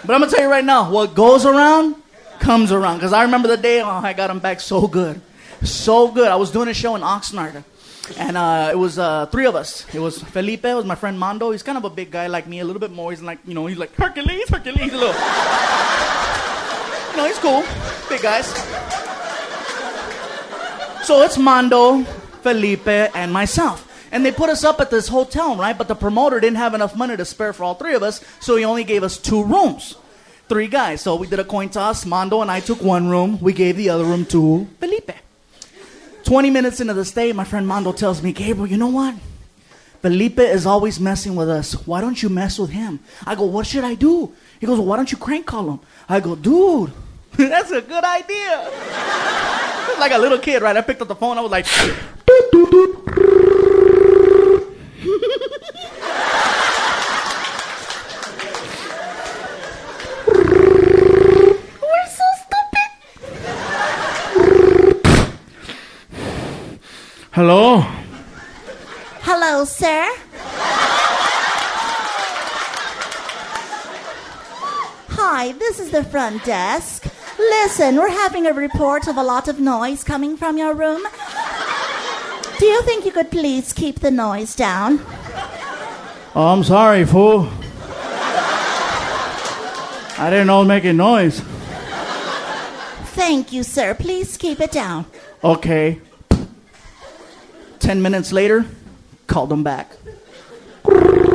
But I'm going to tell you right now, what goes around comes around. Because I remember the day I got him back so good. So good. I was doing a show in Oxnard. And it was three of us. It was Felipe, it was my friend Mondo. He's kind of a big guy like me, a little bit more. He's like, he's like Hercules. A little. He's cool. Big guys. So it's Mondo, Felipe, and myself. And they put us up at this hotel, right? But the promoter didn't have enough money to spare for all three of us, so he only gave us 2 rooms. 3 guys. So we did a coin toss. Mondo and I took 1 room. We gave the other room to Felipe. 20 minutes into the stay, my friend Mondo tells me, Gabriel, you know what? Felipe is always messing with us. Why don't you mess with him? I go, what should I do? He goes, well, why don't you crank call him? I go, dude, that's a good idea. Like a little kid, right? I picked up the phone. I was like, doot, doot, doot. We're so stupid. Hello? Hello, sir. Hi, this is the front desk. Listen, we're having a report of a lot of noise coming from your room. Do you think you could please keep the noise down? Oh, I'm sorry, fool. I didn't know it was making noise. Thank you, sir. Please keep it down. Okay. 10 minutes later, called him back.